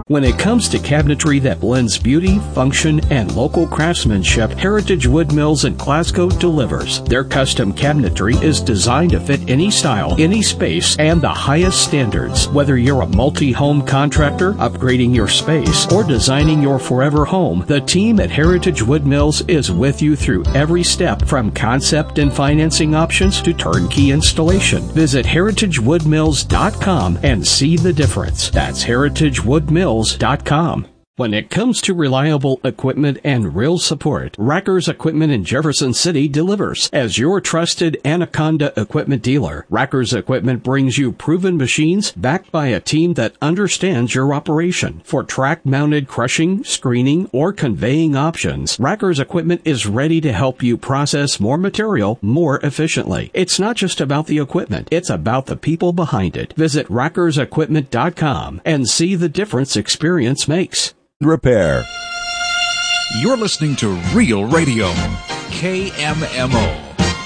When it comes to cabinetry that blends beauty, function, and local craftsmanship, Heritage Wood Mills in Glasgow delivers. Their custom cabinetry is designed to fit any style, any space, and the highest standards. Whether you're a multi-home contractor, upgrading your space, or designing your forever home, the team at Heritage Wood Mills is with you through every step, from concept and financing options to turnkey installation. Visit heritagewoodmills.com and see the difference. That's heritagewoodmills.com. When it comes to reliable equipment and real support, Racker's Equipment in Jefferson City delivers. As your trusted Anaconda equipment dealer, Racker's Equipment brings you proven machines backed by a team that understands your operation. For track-mounted crushing, screening, or conveying options, Racker's Equipment is ready to help you process more material more efficiently. It's not just about the equipment, it's about the people behind it. Visit rackersequipment.com and see the difference experience makes. Repair. You're listening to Real Radio, KMMO.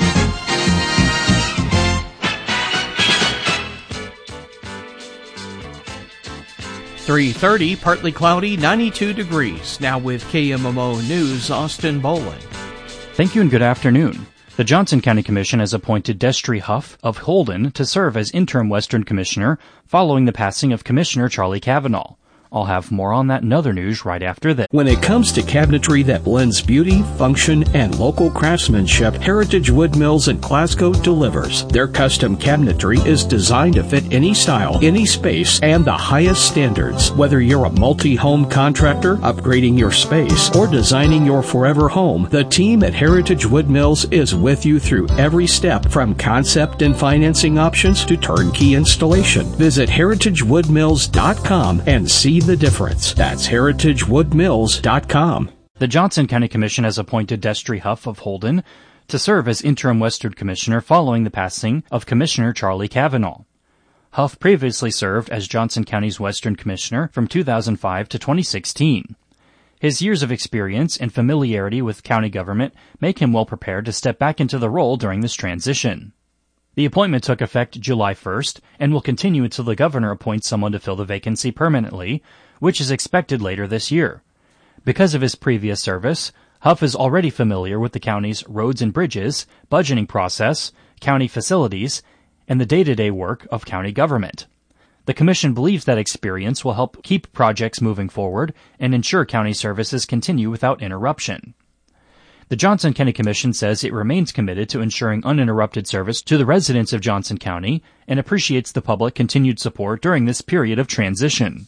.30, partly cloudy, 92 degrees. Now with KMMO News, Austin Boland. Thank you and good afternoon. The Johnson County Commission has appointed Destry Huff of Holden to serve as interim Western Commissioner following the passing of Commissioner Charlie Kavanaugh. I'll have more on that and other news right after this. When it comes to cabinetry that blends beauty, function, and local craftsmanship, Heritage Wood Mills in Glasgow delivers. Their custom cabinetry is designed to fit any style, any space, and the highest standards. Whether you're a multi-home contractor, upgrading your space, or designing your forever home, the team at Heritage Wood Mills is with you through every step, from concept and financing options to turnkey installation. Visit heritagewoodmills.com and see the difference. That's heritagewoodmills.com. The Johnson County Commission has appointed Destry Huff of Holden to serve as interim Western Commissioner following the passing of Commissioner Charlie Kavanaugh. Huff previously served as Johnson County's Western Commissioner from 2005 to 2016. His years of experience and familiarity with county government make him well prepared to step back into the role during this transition. The appointment took effect July 1st and will continue until the governor appoints someone to fill the vacancy permanently, which is expected later this year. Because of his previous service, Huff is already familiar with the county's roads and bridges, budgeting process, county facilities, and the day-to-day work of county government. The commission believes that experience will help keep projects moving forward and ensure county services continue without interruption. The Johnson County Commission says it remains committed to ensuring uninterrupted service to the residents of Johnson County and appreciates the public's continued support during this period of transition.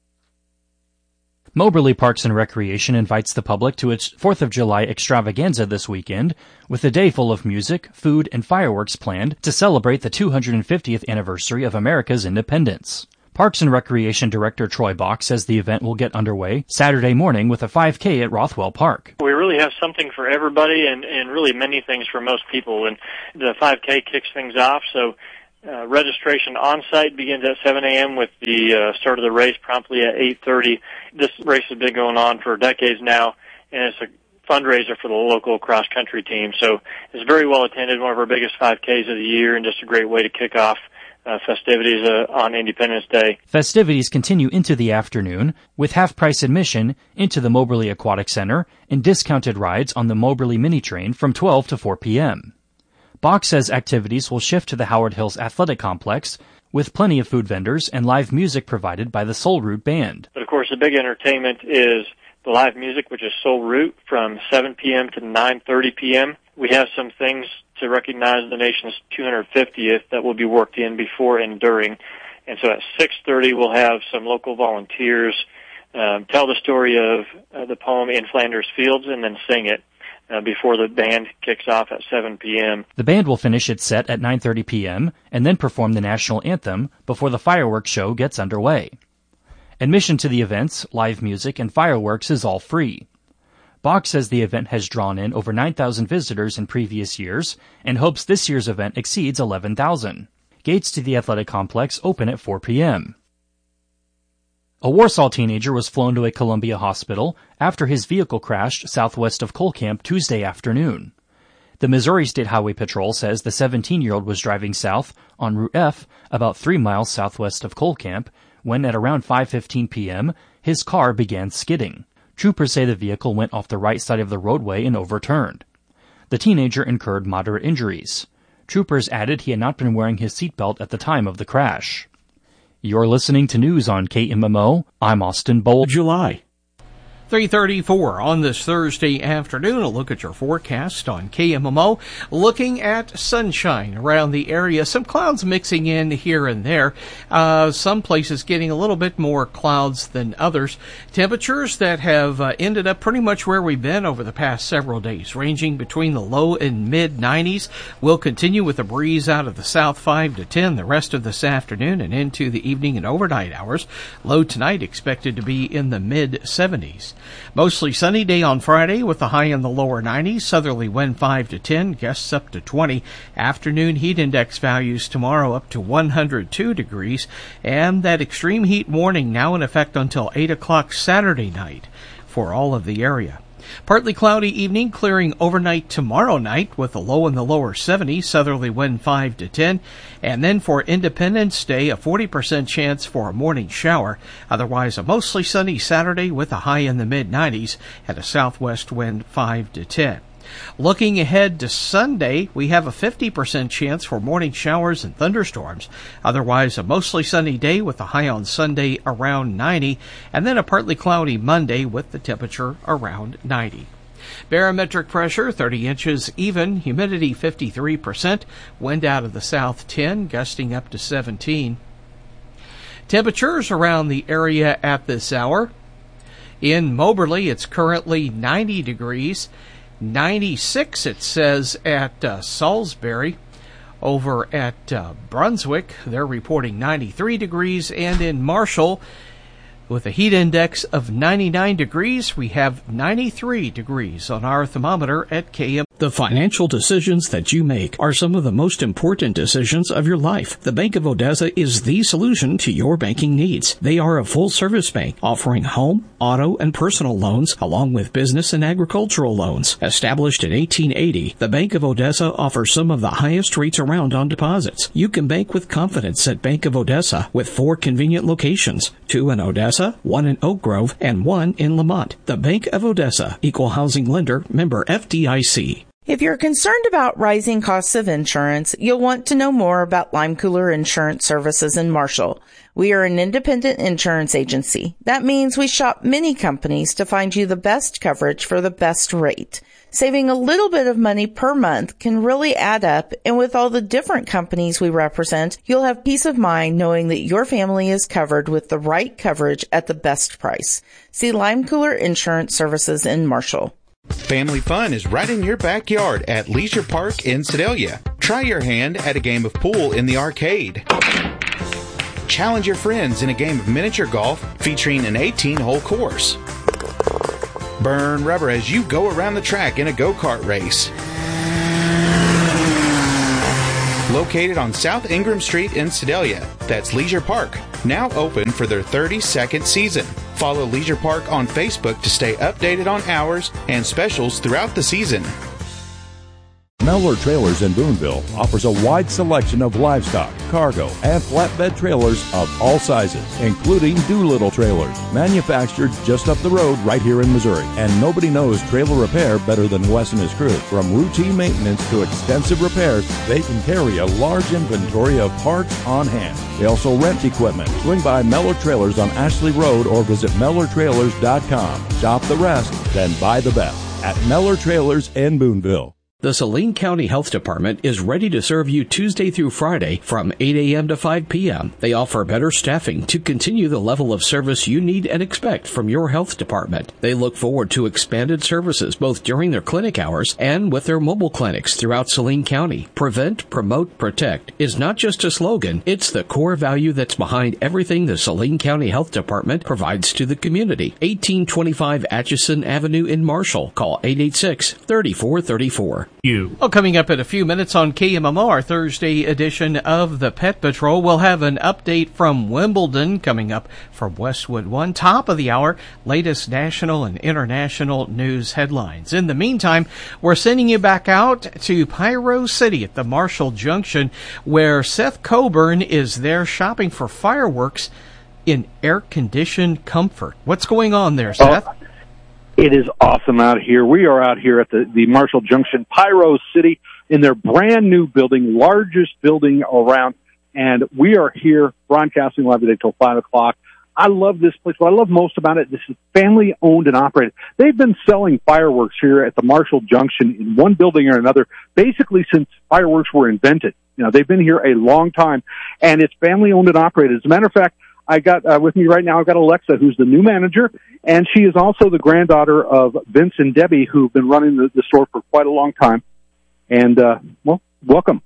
Moberly Parks and Recreation invites the public to its 4th of July extravaganza this weekend, with a day full of music, food, and fireworks planned to celebrate the 250th anniversary of America's independence. Parks and Recreation Director Troy Bach says the event will get underway Saturday morning with a 5K at Rothwell Park. We really have something for everybody and really many things for most people. And the 5K kicks things off, so registration on-site begins at 7 a.m. with the start of the race promptly at 8:30. This race has been going on for decades now, and it's a fundraiser for the local cross-country team. So it's very well attended, one of our biggest 5Ks of the year, and just a great way to kick off festivities on Independence Day. Festivities continue into the afternoon with half-price admission into the Moberly Aquatic Center and discounted rides on the Moberly Mini Train from 12 to 4 p.m. Bach says activities will shift to the Howard Hills Athletic Complex with plenty of food vendors and live music provided by the Soul Root Band. But of course, the big entertainment is the live music, which is Soul Root, from 7 p.m. to 9:30 p.m. We have some things to recognize the nation's 250th that will be worked in before and during. And so at 6:30, we'll have some local volunteers tell the story of the poem In Flanders Fields and then sing it before the band kicks off at 7 p.m. The band will finish its set at 9:30 p.m. and then perform the national anthem before the fireworks show gets underway. Admission to the events, live music, and fireworks is all free. Bach says the event has drawn in over 9,000 visitors in previous years and hopes this year's event exceeds 11,000. Gates to the athletic complex open at 4 p.m. A Warsaw teenager was flown to a Columbia hospital after his vehicle crashed southwest of Cole Camp Tuesday afternoon. The Missouri State Highway Patrol says the 17-year-old was driving south on Route F about 3 miles southwest of Cole Camp when at around 5:15 p.m., his car began skidding. Troopers say the vehicle went off the right side of the roadway and overturned. The teenager incurred moderate injuries. Troopers added he had not been wearing his seatbelt at the time of the crash. You're listening to news on KMMO. I'm Austin Bold. July 3:34 on this Thursday afternoon. A look at your forecast on KMMO. Looking at sunshine around the area. Some clouds mixing in here and there. Some places getting a little bit more clouds than others. Temperatures that have ended up pretty much where we've been over the past several days, ranging between the low and mid 90s. We'll continue with a breeze out of the south 5 to 10 the rest of this afternoon and into the evening and overnight hours. Low tonight expected to be in the mid 70s. Mostly sunny day on Friday with a high in the lower 90s. Southerly wind 5 to 10, gusts up to 20. Afternoon heat index values tomorrow up to 102 degrees. And that extreme heat warning now in effect until 8 o'clock Saturday night for all of the area. Partly cloudy evening, clearing overnight tomorrow night with a low in the lower 70s, southerly wind 5 to 10. And then for Independence Day, a 40% chance for a morning shower. Otherwise, a mostly sunny Saturday with a high in the mid-90s and a southwest wind 5 to 10. Looking ahead to Sunday, we have a 50% chance for morning showers and thunderstorms. Otherwise, a mostly sunny day with a high on Sunday around 90, and then a partly cloudy Monday with the temperature around 90. Barometric pressure 30 inches even, humidity 53%, wind out of the south 10, gusting up to 17. Temperatures around the area at this hour. In Moberly, it's currently 90 degrees. 96 it says at Salisbury. Over at Brunswick, they're reporting 93 degrees. And in Marshall, with a heat index of 99 degrees, we have 93 degrees on our thermometer at KM. The financial decisions that you make are some of the most important decisions of your life. The Bank of Odessa is the solution to your banking needs. They are a full-service bank offering home, auto, and personal loans, along with business and agricultural loans. Established in 1880, the Bank of Odessa offers some of the highest rates around on deposits. You can bank with confidence at Bank of Odessa with 4 convenient locations, 2 in Odessa, 1 in Oak Grove, and 1 in Lamont. The Bank of Odessa, Equal Housing Lender, member FDIC. If you're concerned about rising costs of insurance, you'll want to know more about Lime Cooler Insurance Services in Marshall. We are an independent insurance agency. That means we shop many companies to find you the best coverage for the best rate. Saving a little bit of money per month can really add up, and with all the different companies we represent, you'll have peace of mind knowing that your family is covered with the right coverage at the best price. See Lime Cooler Insurance Services in Marshall. Family fun is right in your backyard at Leisure Park in Sedalia. Try your hand at a game of pool in the arcade. Challenge your friends in a game of miniature golf featuring an 18-hole course. Burn rubber as you go around the track in a go-kart race. Located on South Ingram Street in Sedalia, that's Leisure Park, now open for their 32nd season. Follow Leisure Park on Facebook to stay updated on hours and specials throughout the season. Mellor Trailers in Boonville offers a wide selection of livestock, cargo, and flatbed trailers of all sizes, including Doolittle trailers, manufactured just up the road right here in Missouri. And nobody knows trailer repair better than Wes and his crew. From routine maintenance to extensive repairs, they can carry a large inventory of parts on hand. They also rent equipment. Swing by Mellor Trailers on Ashley Road or visit MellorTrailers.com. Shop the rest, then buy the best at Mellor Trailers in Boonville. The Saline County Health Department is ready to serve you Tuesday through Friday from 8 a.m. to 5 p.m. They offer better staffing to continue the level of service you need and expect from your health department. They look forward to expanded services both during their clinic hours and with their mobile clinics throughout Saline County. Prevent, promote, protect is not just a slogan, it's the core value that's behind everything the Saline County Health Department provides to the community. 1825 Atchison Avenue in Marshall. Call 886-3434. Coming up in a few minutes on KMMO, our Thursday edition of the Pet Patrol, we'll have an update from Wimbledon coming up from Westwood One. Top of the hour, latest national and international news headlines. In the meantime, we're sending you back out to Pyro City at the Marshall Junction, where Seth Coburn is there shopping for fireworks in air-conditioned comfort. What's going on there, Seth? It is awesome out here. We are out here at the Marshall Junction Pyro City in their brand new building, largest building around, and we are here broadcasting live today till 5 o'clock. I love this place. What I love most about it, this is family owned and operated. They've been selling fireworks here at the Marshall Junction in one building or another basically since fireworks were invented. You know, they've been here a long time, and it's family owned and operated. As a matter of fact, I got with me right now, I've got Alexa, who's the new manager, and she is also the granddaughter of Vince and Debbie, who've been running the store for quite a long time. And, well, welcome.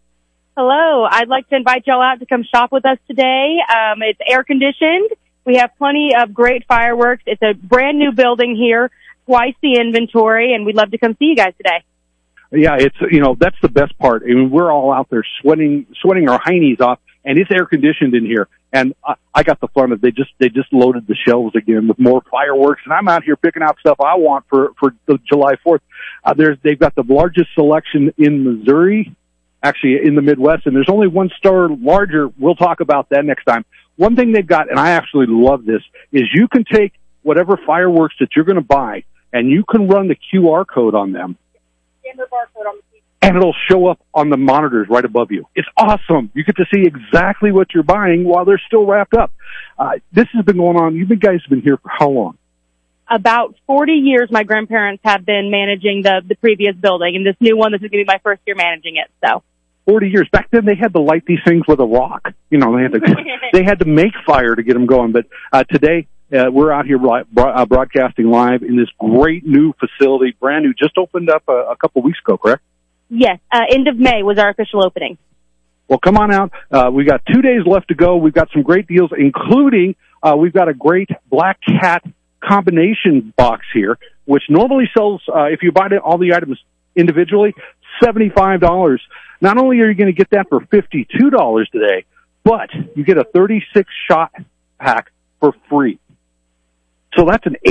Hello. I'd like to invite y'all out to come shop with us today. It's air-conditioned. We have plenty of great fireworks. It's a brand new building here, twice the inventory, and we'd love to come see you guys today. Yeah, it's, you know, that's the best part. I mean, we're all out there sweating our heinies off, and it's air-conditioned in here. And I got the fun of they just loaded the shelves again with more fireworks, and I'm out here picking out stuff I want for the July 4th. They've got the largest selection in Missouri, actually in the Midwest, and there's only one store larger. We'll talk about that next time. One thing they've got, and I actually love this, is you can take whatever fireworks that you're going to buy, and you can run the QR code on them. Standard barcode on the TV. And it'll show up on the monitors right above you. It's awesome. You get to see exactly what you're buying while they're still wrapped up. This has been going on. You guys have been here for how long? About 40 years my grandparents have been managing the previous building, and this new one, this is going to be my first year managing it, so. 40 years. Back then, they had to light these things with a rock. You know, they had to make fire to get them going. But today, we're out here broadcasting live in this great new facility, brand new, just opened up a couple weeks ago, correct? Yes, end of May was our official opening. Well, come on out. We got 2 days left to go. We've got some great deals, including we've got a great Black Cat combination box here, which normally sells, if you buy all the items individually, $75. Not only are you going to get that for $52 today, but you get a 36-shot pack for free. So that's an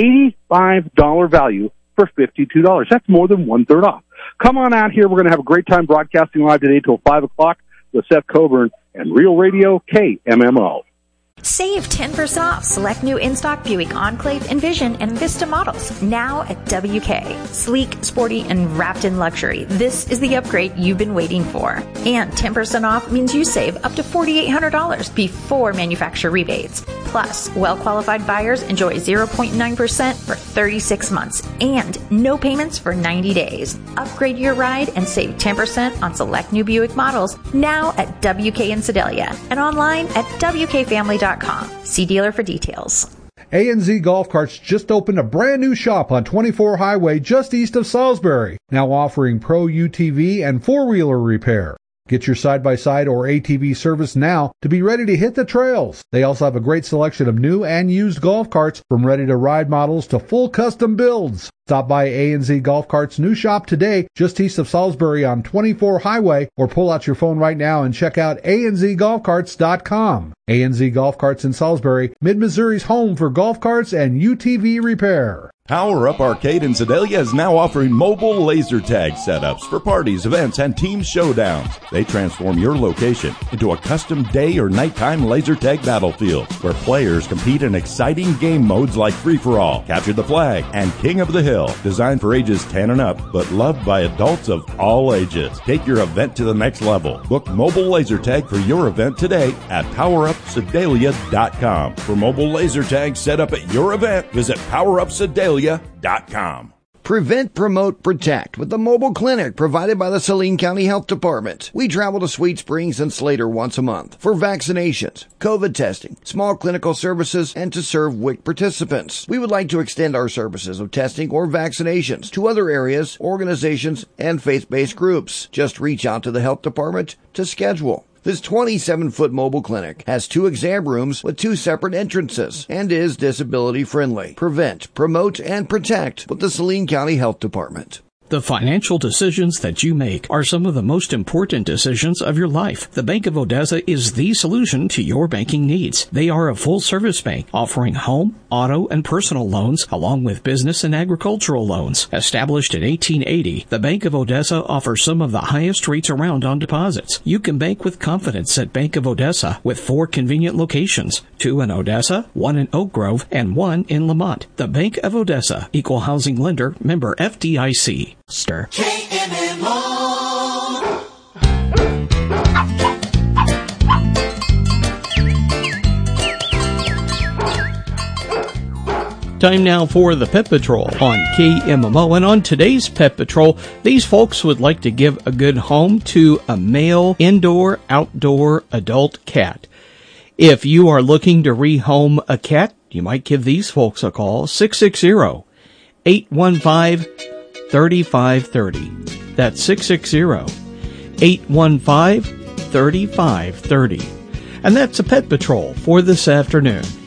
$85 value for $52. That's more than one-third off. Come on out here. We're going to have a great time broadcasting live today till 5 o'clock with Seth Coburn and Real Radio KMMO. Save 10% off select new in-stock Buick Enclave, Envision, and Vista models now at WK. Sleek, sporty, and wrapped in luxury. This is the upgrade you've been waiting for. And 10% off means you save up to $4,800 before manufacturer rebates. Plus, well-qualified buyers enjoy 0.9% for 36 months and no payments for 90 days. Upgrade your ride and save 10% on select new Buick models now at WK in Sedalia and online at WKFamily.com. See dealer for details. A&Z Golf Carts just opened a brand new shop on 24 Highway just east of Salisbury, now offering Pro UTV and four-wheeler repair. Get your side-by-side or ATV service now to be ready to hit the trails. They also have a great selection of new and used golf carts, from ready-to-ride models to full custom builds. Stop by A&Z Golf Carts' new shop today, just east of Salisbury on 24 Highway, or pull out your phone right now and check out anzgolfcarts.com. A&Z Golf Carts in Salisbury, Mid-Missouri's home for golf carts and UTV repair. Power Up Arcade in Sedalia is now offering mobile laser tag setups for parties, events, and team showdowns. They transform your location into a custom day or nighttime laser tag battlefield where players compete in exciting game modes like Free-for-All, Capture the Flag, and King of the Hill. Designed for ages 10 and up, but loved by adults of all ages. Take your event to the next level. Book mobile laser tag for your event today at PowerUpSedalia.com. For mobile laser tag set up at your event, visit PowerUpSedalia.com. Prevent, Promote, Protect with the mobile clinic provided by the Saline County Health Department. We travel to Sweet Springs and Slater once a month for vaccinations, COVID testing, small clinical services, and to serve WIC participants. We would like to extend our services of testing or vaccinations to other areas, organizations, and faith-based groups. Just reach out to the health department to schedule. This 27-foot mobile clinic has 2 exam rooms with 2 separate entrances and is disability friendly. Prevent, promote, and protect with the Saline County Health Department. The financial decisions that you make are some of the most important decisions of your life. The Bank of Odessa is the solution to your banking needs. They are a full-service bank offering home, auto, and personal loans along with business and agricultural loans. Established in 1880, the Bank of Odessa offers some of the highest rates around on deposits. You can bank with confidence at Bank of Odessa with 4 convenient locations, 2 in Odessa, 1 in Oak Grove, and 1 in Lamont. The Bank of Odessa, Equal Housing Lender, member FDIC. Stir. KMMO. Time now for the Pet Patrol on KMMO. And on today's Pet Patrol, these folks would like to give a good home to a male indoor-outdoor adult cat. If you are looking to rehome a cat, you might give these folks a call, 660-815-3530. That's 660-815-3530. And that's a Pet Patrol for this afternoon.